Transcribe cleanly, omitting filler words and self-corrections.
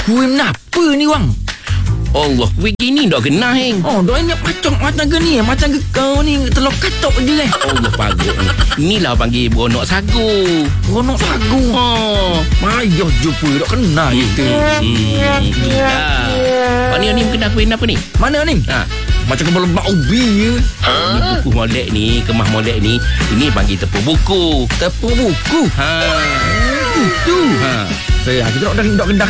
Kuih kenapa ni bang? Allah, kuih gini dah kena heng. Oh, dah ingat macam ke ni? Macam ke kau ni telur katok je lah. Allah pagut ni. Inilah panggil beronok sagu. Beronok sagu. Payah jumpa tak kena kita. Pak ni kena kuih apa ni? Mana ni? Macam kepala lemak ubi je. Ni buku molek ni, kemah molek ni. Ini panggil tepung buku. Tepung buku. Gitu. Kita tak kendak